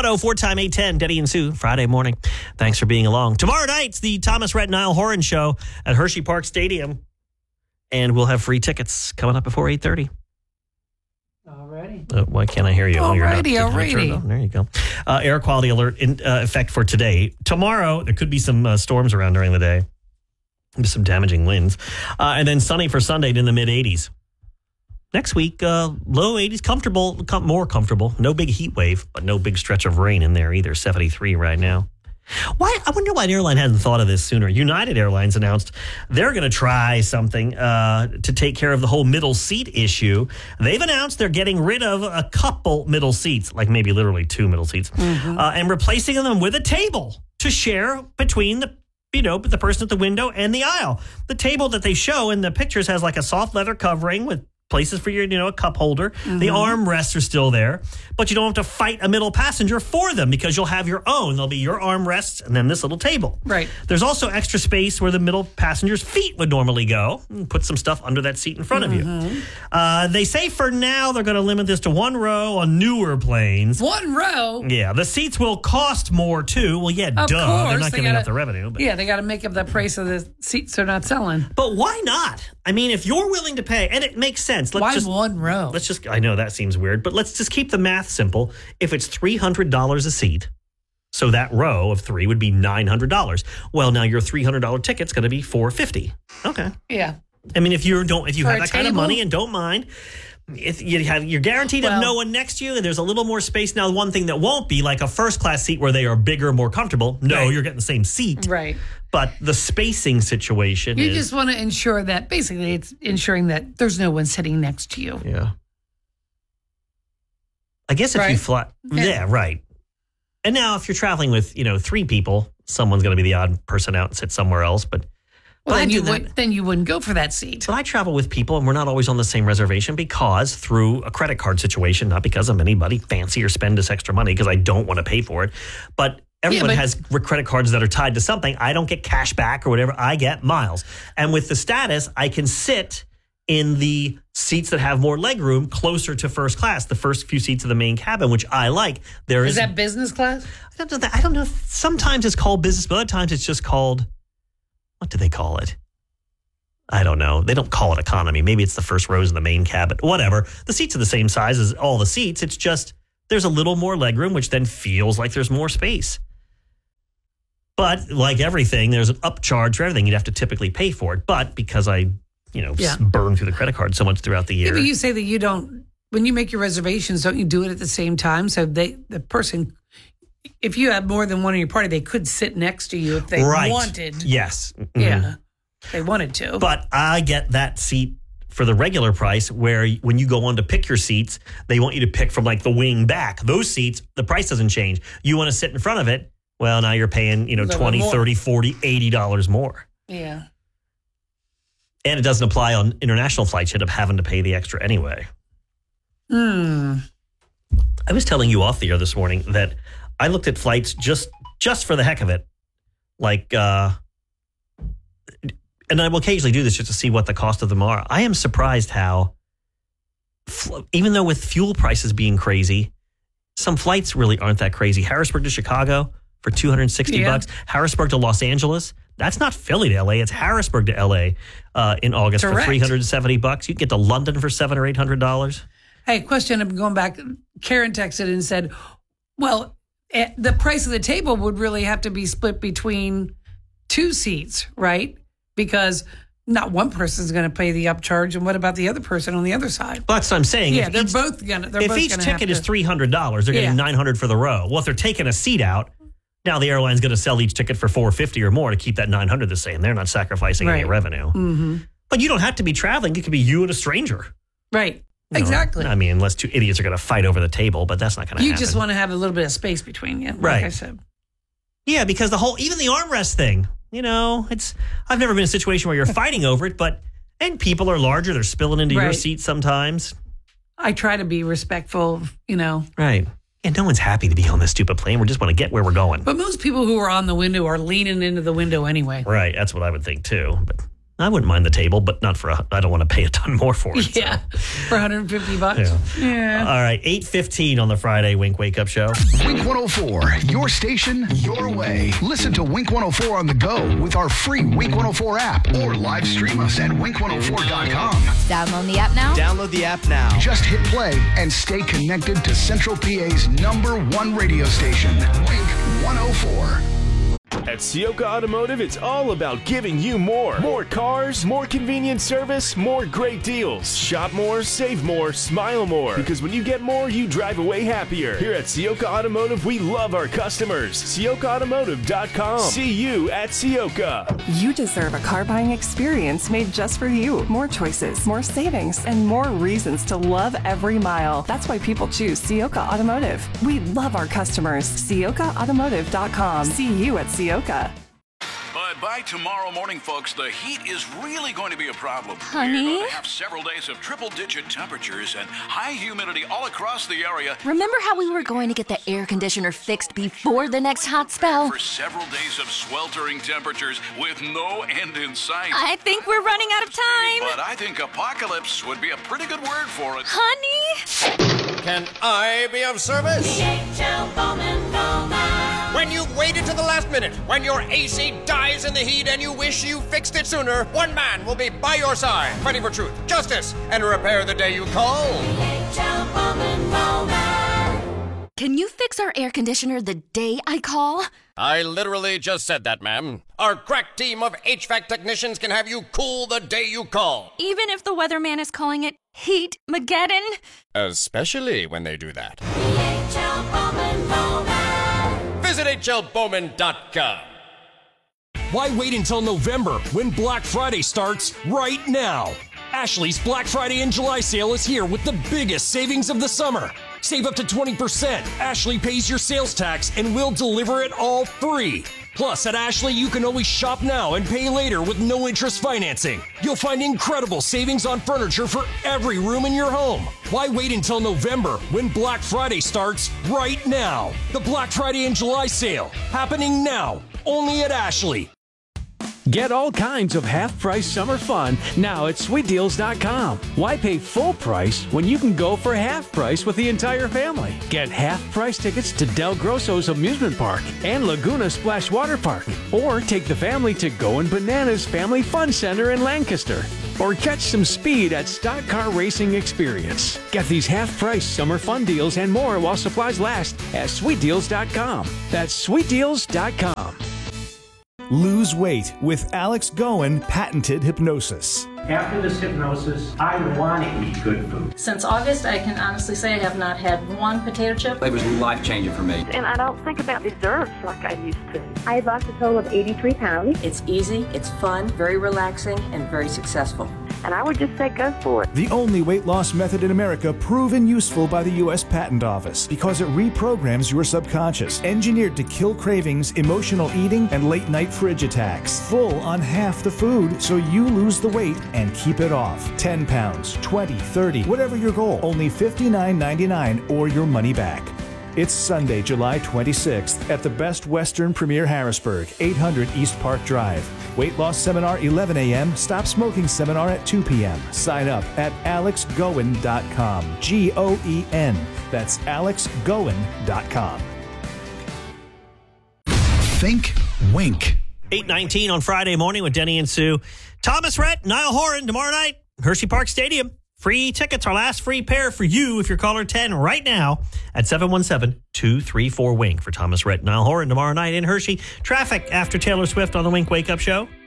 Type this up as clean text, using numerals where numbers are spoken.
7:04 time, 8:10, Denny and Sue, Friday morning. Thanks for being along. Tomorrow night's the Thomas Rhett Niall Horan Show at Hershey Park Stadium. And we'll have free tickets coming up before 8:30. Alrighty. Why can't I hear you? Alrighty. There you go. Air quality alert in effect for today. Tomorrow, there could be some storms around during the day. Some damaging winds. And then sunny for Sunday in the mid-80s. Next week, low 80s, comfortable, more comfortable. No big heat wave, but no big stretch of rain in there either. 73 right now. I wonder why an airline hasn't thought of this sooner. United Airlines announced they're going to try something to take care of the whole middle seat issue. They've announced they're getting rid of a couple middle seats, like maybe literally two middle seats, and replacing them with a table to share between the person at the window and the aisle. The table that they show in the pictures has like a soft leather covering with places for your, a cup holder. The armrests are still there, but you don't have to fight a middle passenger for them because you'll have your own. There'll be your armrests and then this little table. Right. There's also extra space where the middle passenger's feet would normally go. Put some stuff under that seat in front of you. They say for now they're going to limit this to one row on newer planes. One row? Yeah. The seats will cost more too. Well, yeah, of duh. Course, they're not giving up the revenue. But. Yeah, they got to make up the price of the seats they're not selling. But why not? I mean, if you're willing to pay, and it makes sense. One row? I know that seems weird, but let's just keep the math simple. If it's $300 a seat, so that row of three would be $900. Well, now your $300 ticket's going to be $450. Okay. Yeah. I mean, if you have that table? kind of money and don't mind, if you're guaranteed to have no one next to you and there's a little more space. Now, one thing that won't be like a first class seat where they are bigger, more comfortable. No, You're getting the same seat. Right. But the spacing situation You just want to ensure that, basically, it's ensuring that there's no one sitting next to you. Yeah. I guess if you fly... Yeah, right. And now if you're traveling with, three people, someone's going to be the odd person out and sit somewhere else. But then you wouldn't go for that seat. But I travel with people and we're not always on the same reservation because through a credit card situation, not because I'm anybody fancy or spend this extra money because I don't want to pay for it. But everyone has credit cards that are tied to something. I don't get cash back or whatever. I get miles. And with the status, I can sit in the seats that have more legroom closer to first class, the first few seats of the main cabin, which I like. Is that business class? I don't know. Sometimes it's called business, but other times it's just called, what do they call it? I don't know. They don't call it economy. Maybe it's the first rows in the main cabin. Whatever. The seats are the same size as all the seats. It's just there's a little more legroom, which then feels like there's more space. But like everything, there's an upcharge for everything. You'd have to typically pay for it. But because I burn through the credit card so much throughout the year. Yeah, but you say that you don't, when you make your reservations, don't you do it at the same time? So the person, if you have more than one in your party, they could sit next to you if they wanted. Yes. Mm-hmm. Yeah, they wanted to. But I get that seat for the regular price where when you go on to pick your seats, they want you to pick from like the wing back. Those seats, the price doesn't change. You want to sit in front of it. Well, now you're paying, $20, $30, $40, $80 more. Yeah. And it doesn't apply on international flights. You'd end up having to pay the extra anyway. I was telling you off the air this morning that I looked at flights just for the heck of it. Like, and I will occasionally do this just to see what the cost of them are. I am surprised how, even though with fuel prices being crazy, some flights really aren't that crazy. Harrisburg to Chicago for $260. Harrisburg to Los Angeles. That's not Philly to LA. It's Harrisburg to LA in August for $370. You can get to London for $700 or $800. Hey, question. I'm going back. Karen texted and said, well, the price of the table would really have to be split between two seats, right? Because not one person is going to pay the upcharge. And what about the other person on the other side? Well, that's what I'm saying. Yeah, they're both going to. If each ticket is $300, they're getting $900 for the row. Well, if they're taking a seat out, now the airline's going to sell each ticket for $450 or more to keep that $900 the same. They're not sacrificing any revenue. Mm-hmm. But you don't have to be traveling. It could be you and a stranger. Right. Exactly. I mean, unless two idiots are going to fight over the table, but that's not going to happen. You just want to have a little bit of space between you, right? Like I said. Yeah, because even the armrest thing, I've never been in a situation where you're fighting over it, and people are larger. They're spilling into your seat sometimes. I try to be respectful, Right. And no one's happy to be on this stupid plane. We just want to get where we're going. But most people who are on the window are leaning into the window anyway. Right. That's what I would think too. But I wouldn't mind the table, but not for I don't want to pay a ton more for it. Yeah, for $150. Yeah. All right, 8:15 on the Friday Wink Wake Up Show. Wink 104, your station, your way. Listen to Wink 104 on the go with our free Wink 104 app or live stream us at wink104.com. Download the app now. Download the app now. Just hit play and stay connected to Central PA's #1 radio station, Wink 104. At Ciocca Automotive, it's all about giving you more. More cars, more convenient service, more great deals. Shop more, save more, smile more. Because when you get more, you drive away happier. Here at Ciocca Automotive, we love our customers. CioccaAutomotive.com. See you at Ciocca. You deserve a car buying experience made just for you. More choices, more savings, and more reasons to love every mile. That's why people choose Ciocca Automotive. We love our customers. CioccaAutomotive.com. See you at Ciocca. But by tomorrow morning, folks, the heat is really going to be a problem. Honey? We're going to have several days of triple-digit temperatures and high humidity all across the area. Remember how we were going to get the air conditioner fixed before the next hot spell? For several days of sweltering temperatures with no end in sight. I think we're running out of time. But I think apocalypse would be a pretty good word for it. Honey? Can I be of service? DHL Bowman Bowman. When you've waited to the last minute, when your AC dies in the heat and you wish you fixed it sooner, one man will be by your side, fighting for truth, justice, and repair the day you call. DHL Bowman Bowman. Can you fix our air conditioner the day I call? I literally just said that, ma'am. Our crack team of HVAC technicians can have you cool the day you call. Even if the weatherman is calling it Heat-mageddon? Especially when they do that. DHL Bowman Bowman. Visit HLBowman.com. Why wait until November when Black Friday starts right now? Ashley's Black Friday and July sale is here with the biggest savings of the summer. Save up to 20%. Ashley pays your sales tax and we'll deliver it all free. Plus, at Ashley, you can always shop now and pay later with no interest financing. You'll find incredible savings on furniture for every room in your home. Why wait until November when Black Friday starts right now? The Black Friday and July sale happening now, only at Ashley. Get all kinds of half-price summer fun now at SweetDeals.com. Why pay full price when you can go for half price with the entire family? Get half-price tickets to Del Grosso's Amusement Park and Laguna Splash Water Park. Or take the family to Goin' Bananas Family Fun Center in Lancaster. Or catch some speed at Stock Car Racing Experience. Get these half-price summer fun deals and more while supplies last at SweetDeals.com. That's SweetDeals.com. Lose weight with Alex Goen patented hypnosis. After this hypnosis, I want to eat good food. Since August, I can honestly say I have not had one potato chip. It was life-changing for me. And I don't think about desserts like I used to. I lost a total of 83 pounds. It's easy, it's fun, very relaxing, and very successful. And I would just say go for it. The only weight loss method in America proven useful by the U.S. Patent Office because it reprograms your subconscious, engineered to kill cravings, emotional eating, and late-night fridge attacks. Full on half the food so you lose the weight and keep it off. 10 pounds, 20, 30, whatever your goal. Only $59.99 or your money back. It's Sunday, July 26th at the Best Western Premier Harrisburg, 800 East Park Drive. Weight loss seminar 11 a.m. Stop smoking seminar at 2 p.m. Sign up at alexgoen.com. G-O-E-N. That's alexgoen.com. Think Wink. 8:19 on Friday morning with Denny and Sue. Thomas Rhett, Niall Horan tomorrow night, Hershey Park Stadium. Free tickets, our last free pair for you if you're caller 10 right now at 717-234-WINK for Thomas Rhett, Niall Horan tomorrow night in Hershey. Traffic after Taylor Swift on the Wink Wake Up Show.